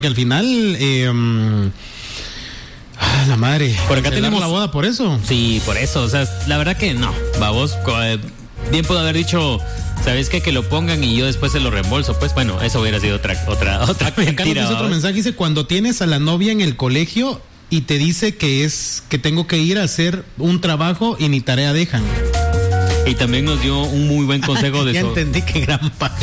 Que al final, la madre. Por acá tenemos la boda por eso. Sí, por eso. O sea, la verdad que no. Babos, bien puedo haber dicho, ¿sabes qué? Que lo pongan y yo después se lo reembolso. Pues bueno, eso hubiera sido otra Acá mentira. nos dice otro mensaje, dice, cuando tienes a la novia en el colegio y te dice que tengo que ir a hacer un trabajo y ni tarea dejan. Y también nos dio un muy buen consejo de ya eso. Entendí que gran paja.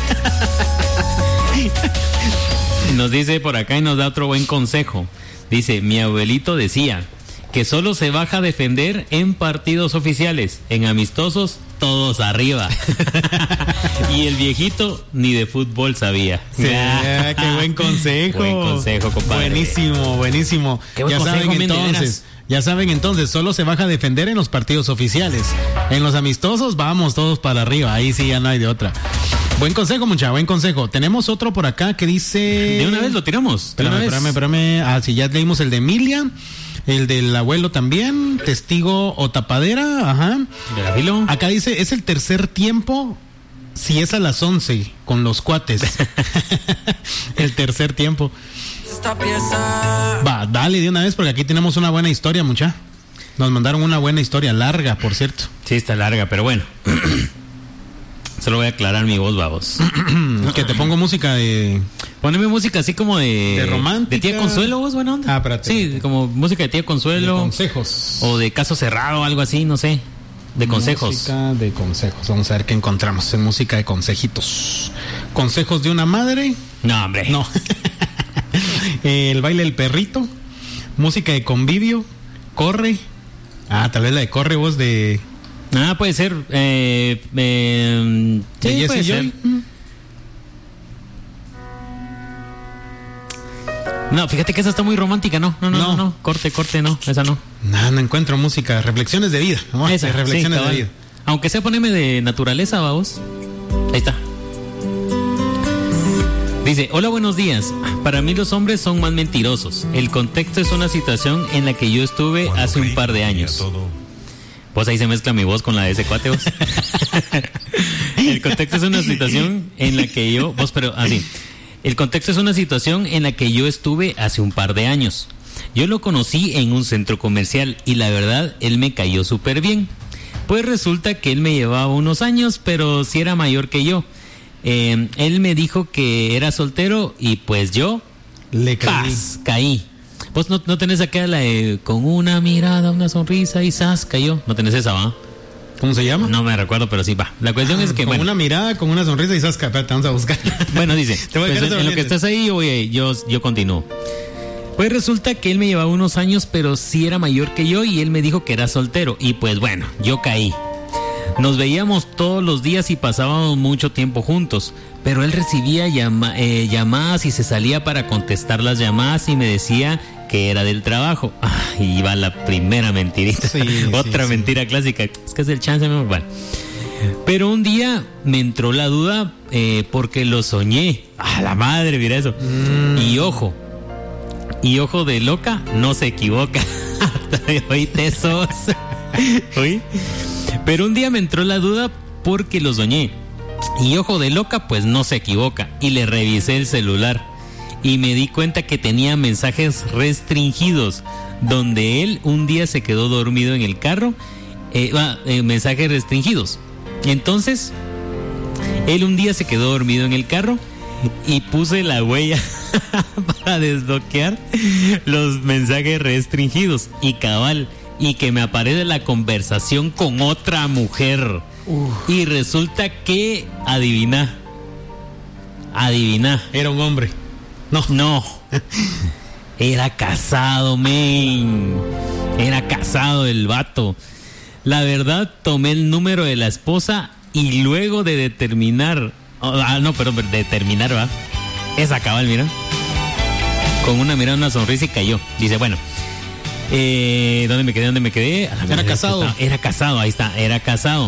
Nos dice por acá y nos da otro buen consejo. Dice, mi abuelito decía que solo se baja a defender en partidos oficiales, en amistosos, todos arriba. Y el viejito ni de fútbol sabía. Sí, qué buen consejo. Buen consejo, compadre. Buenísimo. Qué buen consejo, Ya saben entonces, solo se baja a defender en los partidos oficiales. En los amistosos, vamos todos para arriba. Ahí sí ya no hay de otra. Buen consejo, muchacha, buen consejo. Tenemos otro por acá que dice... De una vez lo tiramos. Espérame. Ah, sí, ya leímos el de Emilia. El del abuelo también. Testigo o tapadera. Ajá. De la filo. Acá dice, es el tercer tiempo si es a las 11 con los cuates. El tercer tiempo. Va, dale de una vez porque aquí tenemos una buena historia, mucha. Nos mandaron una buena historia, larga, por cierto. Sí, está larga, pero bueno. Solo voy a aclarar mi voz, babos. Que te pongo música de... Poneme música así como de romántica. ¿De Tía Consuelo, vos, buena onda? Ah, espérate. Sí, como música de Tía Consuelo. De consejos. O de Caso Cerrado, algo así, no sé. De consejos. Música de consejos. Vamos a ver qué encontramos en música de consejitos. ¿Consejos de una madre? No, hombre. No. El baile del perrito. Música de convivio. Corre. Ah, tal vez la de corre, vos de... Ah, puede ser. Sí, puede ser. No, fíjate que esa está muy romántica, no. Corte, no, esa no. No encuentro música. Reflexiones de vida. Esa, reflexiones sí, de vida. Aunque sea poneme de naturaleza, vamos. Ahí está. Dice, hola, buenos días. Para mí los hombres son más mentirosos. El contexto es una situación en la que yo estuve hace un par de años. Pues ahí se mezcla mi voz con la de ese cuate, vos. El contexto es una situación en la que yo... El contexto es una situación en la que yo estuve hace un par de años. Yo lo conocí en un centro comercial y la verdad, él me cayó súper bien. Pues resulta que él me llevaba unos años, pero sí era mayor que yo. Él me dijo que era soltero y pues yo... Le caí. Vos no tenés acá la de con una mirada, una sonrisa y ¡zas! Cayó. No tenés esa, ¿va? ¿Cómo se llama? No me recuerdo, pero sí, va. La cuestión es que, con una mirada, con una sonrisa y ¡zas! Espérate, vamos a buscar. Bueno, dice, pues en lo que estás ahí, yo continúo. Pues resulta que él me llevaba unos años, pero sí era mayor que yo y él me dijo que era soltero. Y pues bueno, yo caí. Nos veíamos todos los días y pasábamos mucho tiempo juntos, pero él recibía llamadas y se salía para contestar las llamadas y me decía que era del trabajo. Y va la primera mentirita. Otra mentira clásica. Es que es el chance, mi amor. Pero un día me entró la duda porque lo soñé. La madre, mira eso. Y ojo de loca no se equivoca. Hoy tesos. ¿Oí? Pero un día me entró la duda porque lo soñé. Y ojo de loca, pues no se equivoca. Y le revisé el celular. Y me di cuenta que tenía mensajes restringidos. Donde él un día se quedó dormido en el carro. Mensajes restringidos. Entonces, él un día se quedó dormido en el carro. Y puse la huella para desbloquear los mensajes restringidos. Y cabal. Y que me aparece la conversación con otra mujer. Y resulta que, adivina. Era un hombre. No. Era casado, men. Era casado el vato. La verdad, tomé el número de la esposa y luego de determinar... determinar, ¿va? Esa cabal, mira. Con una mirada, una sonrisa y cayó. Dice, bueno... ¿Dónde me quedé? Era casado. Era casado, ahí está, era casado.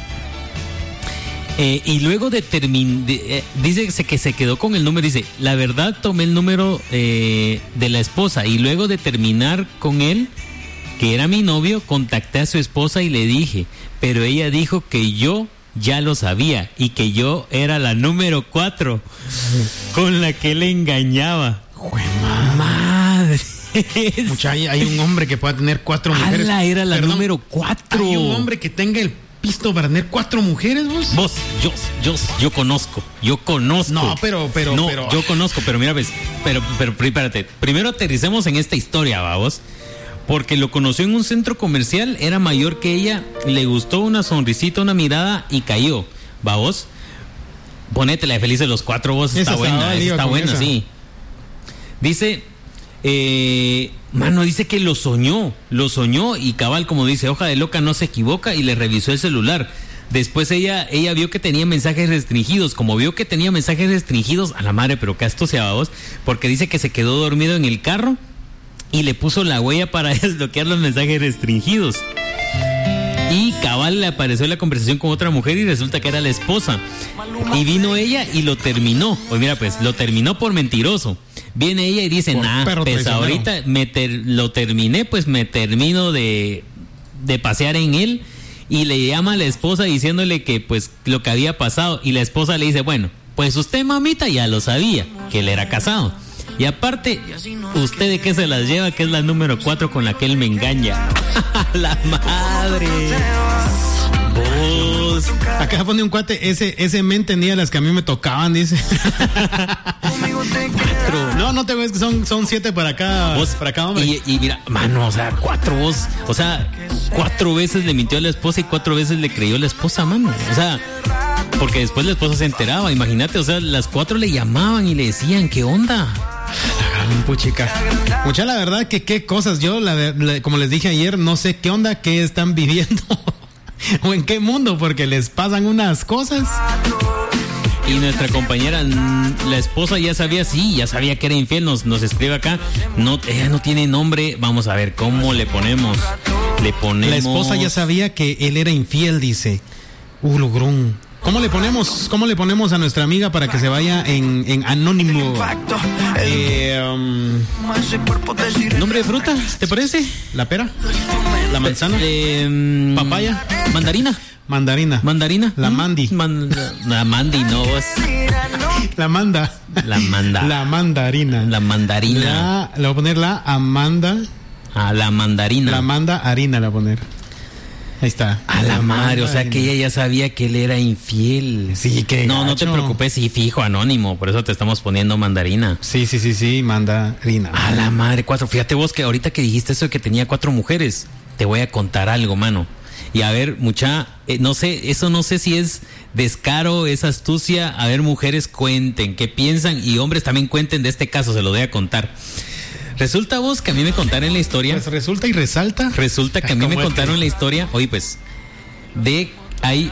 Y luego dice que se quedó con el número, dice, la verdad tomé el número de la esposa y luego de terminar con él, que era mi novio, contacté a su esposa y le dije, pero ella dijo que yo ya lo sabía y que yo era la número 4 con la que él engañaba. Madre. Mucha, hay un hombre que pueda tener 4 mujeres. Era la número 4. Hay un hombre que tenga el pisto para tener 4 mujeres, vos. Yo conozco. No, pero. Yo conozco, pero mira, ves. Pero, espérate. Primero aterricemos en esta historia, vos. Porque lo conoció en un centro comercial, era mayor que ella, le gustó una sonrisita, una mirada y cayó. ¿Vos? Ponete la de Feliz de los 4, vos. Está buena, sí. Dice, dice que lo soñó y cabal, como dice, hoja de loca no se equivoca, y le revisó el celular. Después ella vio que tenía mensajes restringidos. Como vio que tenía mensajes restringidos, a la madre, pero que esto sea vos, porque dice que se quedó dormido en el carro y le puso la huella para desbloquear los mensajes restringidos. Y cabal le apareció la conversación con otra mujer y resulta que era la esposa. Y vino ella y lo terminó. Pues mira, pues lo terminó por mentiroso. Viene ella y dice, pues ahorita lo terminé, pues me termino de pasear en él. Y le llama a la esposa diciéndole que pues lo que había pasado. Y la esposa le dice, bueno, pues usted, mamita, ya lo sabía, que él era casado. Y aparte, ¿usted de qué se las lleva? Que es la número 4 con la que él me engaña. ¡La madre! Vos. Acá pone un cuate, ese men tenía las que a mí me tocaban, dice. No te ves que son 7 para acá. Vos, para acá, hombre. Y mira, mano, o sea, 4 vos. O sea, 4 veces le mintió a la esposa y 4 veces le creyó a la esposa, mano. O sea, porque después la esposa se enteraba, imagínate, o sea, las 4 le llamaban y le decían, ¿qué onda? La gran puchica. Mucha, la verdad que qué cosas. Yo, como les dije ayer, no sé qué onda, qué están viviendo o en qué mundo, porque les pasan unas cosas. Y nuestra compañera, la esposa ya sabía que era infiel, nos escribe acá. Ella no tiene nombre. Vamos a ver cómo le ponemos. La esposa ya sabía que él era infiel, dice. Logrón. ¿Cómo le ponemos a nuestra amiga para que se vaya en anónimo? ¿Nombre de fruta? ¿Te parece? ¿La pera? ¿La manzana? ¿Papaya? ¿Mandarina? Mandarina. La Mandi. La Mandi, no. La Manda. La Manda. La mandarina. La mandarina. Le voy a poner la Amanda. La mandarina. La Amanda harina le voy a poner. Ahí está. A la madre, o sea que ella ya sabía que él era infiel. Sí, que no te preocupes, sí, fijo, anónimo, por eso te estamos poniendo mandarina. Sí, mandarina. A la madre, 4. Fíjate vos que ahorita que dijiste eso de que tenía 4 mujeres, te voy a contar algo, mano. Y a ver, mucha, no sé si es descaro, es astucia. A ver, mujeres, cuenten, qué piensan, y hombres también cuenten de este caso, se lo voy a contar. Resulta vos que a mí me contaron la historia. Pues resulta y resalta. Resulta que a mí me contaron la historia. Oye, pues, hay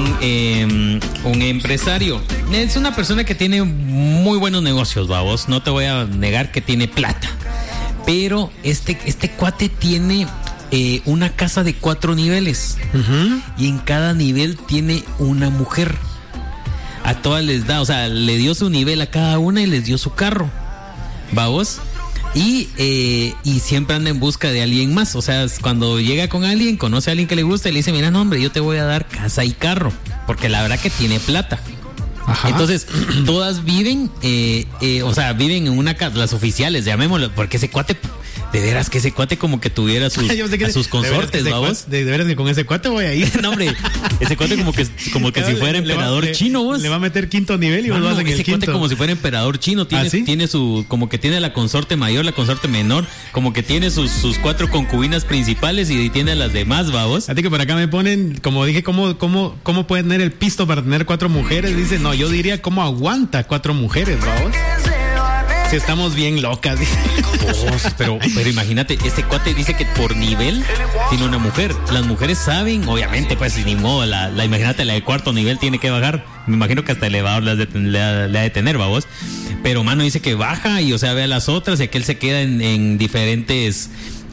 un empresario. Es una persona que tiene muy buenos negocios, vos. No te voy a negar que tiene plata. Pero este cuate tiene una casa de 4 niveles. Uh-huh. Y en cada nivel tiene una mujer. A todas les da, o sea, le dio su nivel a cada una y les dio su carro. ¿Vos? Y siempre anda en busca de alguien más. O sea, cuando llega con alguien, conoce a alguien que le gusta y le dice, mira, no, hombre, yo te voy a dar casa y carro, porque la verdad que tiene plata. Ajá. Entonces, todas viven, viven en una casa, las oficiales, llamémoslo, porque ese cuate, de veras que ese cuate como que tuviera sus consortes, ¿vamos? De veras que con ese cuate voy a ir. No, hombre, ese cuate como que si fuera emperador chino, vos. Le va a meter 5º nivel y vos vas en el 5º. Ese cuate como si fuera emperador chino, tiene como que tiene la consorte mayor, la consorte menor, como que tiene sus 4 concubinas principales y tiene a las demás, ¿vamos? Así que por acá me ponen, como dije, ¿cómo puede tener el pisto para tener 4 mujeres? Dice, no, yo diría, ¿cómo aguanta 4 mujeres, vamos? Si estamos bien locas, dice. Pero imagínate, este cuate dice que por nivel tiene una mujer. Las mujeres saben, obviamente, pues ni modo, imagínate, la de 4º nivel tiene que bajar. Me imagino que hasta elevador le ha de tener, vamos. Pero mano dice que baja y, o sea, ve a las otras y que él se queda en diferentes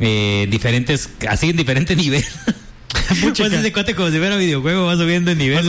así en diferente nivel. Pues ese cuate como si fuera videojuego va subiendo en nivel.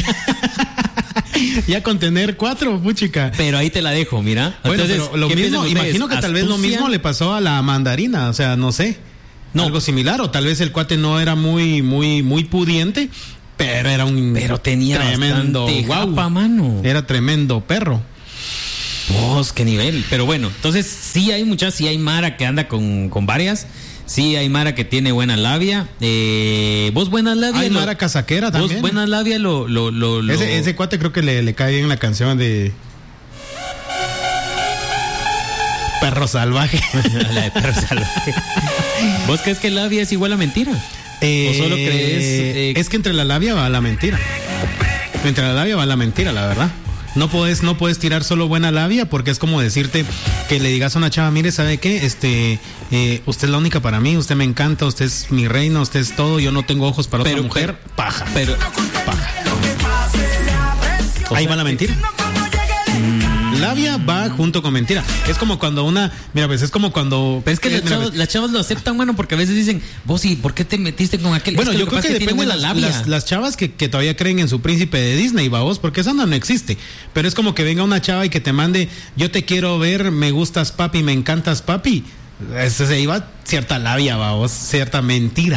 Ya con tener 4, puchica. Pero ahí te la dejo, mira. Bueno, entonces, pero lo mismo, imagino que tal vez lo mismo le pasó a la mandarina, o sea, no sé. No. Algo similar, o tal vez el cuate no era muy pudiente, pero tenía tremendo japa, mano. Era tremendo perro. Pues, qué nivel. Pero bueno, entonces sí hay Mara que anda con varias. Sí, hay Mara que tiene buena labia. Vos buena labia. Hay Mara casaquera también. Vos buena labia Ese cuate creo que le cae bien la canción de Perro Salvaje. La de Perro Salvaje. ¿Vos crees que labia es igual a mentira? ¿O solo crees? Es que entre la labia va la mentira. Entre la labia va la mentira, la verdad. No puedes tirar solo buena labia, porque es como decirte que le digas a una chava, mire, ¿sabe qué? Usted es la única para mí, usted me encanta, usted es mi reina, usted es todo, yo no tengo ojos para otra mujer. Paja. Paja. Ahí va la mentira. Labia va junto con mentira. Es como cuando es como cuando... Pero es que las chavas lo aceptan, bueno, porque a veces dicen, vos, ¿y por qué te metiste con aquel? Bueno, es que yo creo que depende de las chavas que todavía creen en su príncipe de Disney, vos, porque eso no existe. Pero es como que venga una chava y que te mande, yo te quiero ver, me gustas papi, me encantas papi. Se iba cierta labia, vos, cierta mentira.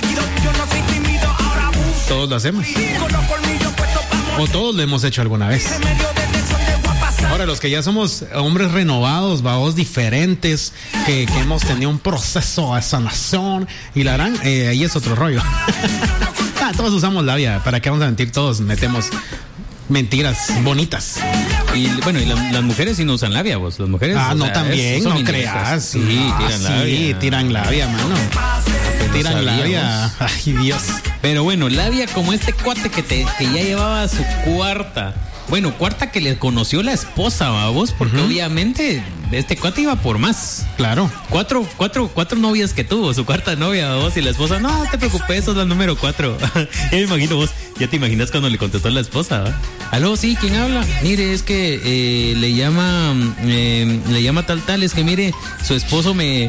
Todos lo hacemos. O todos lo hemos hecho alguna vez. Ahora, los que ya somos hombres renovados, vaos diferentes, que hemos tenido un proceso de sanación y la harán, ahí es otro rollo. Todos usamos labia, ¿para qué vamos a mentir? Todos metemos mentiras bonitas. Y bueno, y las mujeres sí no usan labia, vos. Las mujeres. También, no creas. Sí, tiran labia. Sí, tiran labia, mano. Tiran labia. Ay, Dios. Pero bueno, labia como este cuate que ya llevaba su cuarta que le conoció la esposa, vos, porque obviamente este cuate iba por más. Claro. Cuatro novias que tuvo, su cuarta novia, vos, y la esposa, no te preocupes, sos la número 4. Ya me imagino, vos, ya te imaginas cuando le contestó la esposa, ¿va? Aló, sí, ¿quién habla? Mire, es que le llama tal, es que mire, su esposo me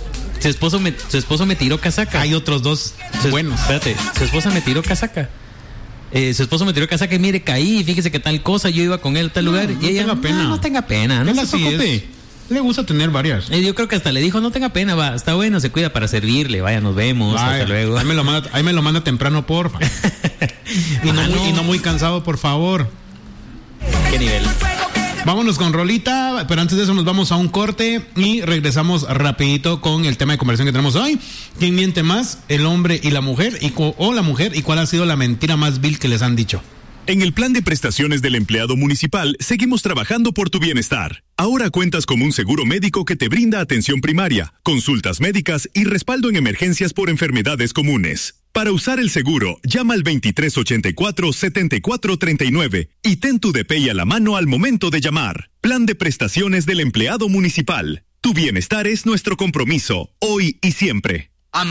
tiró casaca. Hay otros dos buenos. Espérate, su esposa me tiró casaca. Su esposo me tiró casaca y mire, caí, fíjese que tal cosa, yo iba con él a tal lugar. Y ella, no tenga pena, no se preocupe. Le gusta tener varias. Yo creo que hasta le dijo, no tenga pena, va, está bueno, se cuida para servirle, vaya, nos vemos, hasta luego. Ahí me lo manda temprano, porfa. y no muy cansado, por favor. ¿Qué nivel? Vámonos con rolita, pero antes de eso nos vamos a un corte y regresamos rapidito con el tema de conversación que tenemos hoy. ¿Quién miente más, el hombre y la mujer? O la mujer, ¿y cuál ha sido la mentira más vil que les han dicho? En el plan de prestaciones del empleado municipal seguimos trabajando por tu bienestar. Ahora cuentas con un seguro médico que te brinda atención primaria, consultas médicas y respaldo en emergencias por enfermedades comunes. Para usar el seguro, llama al 2384-7439 y ten tu DPI a la mano al momento de llamar. Plan de prestaciones del empleado municipal. Tu bienestar es nuestro compromiso, hoy y siempre.